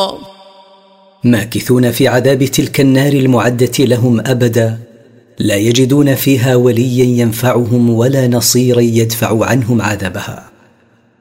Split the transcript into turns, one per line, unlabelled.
النار،
ماكثون في عذاب تلك النار المعدة لهم أبدا، لا يجدون فيها وليا ينفعهم ولا نصيرا يدفع عنهم عذابها.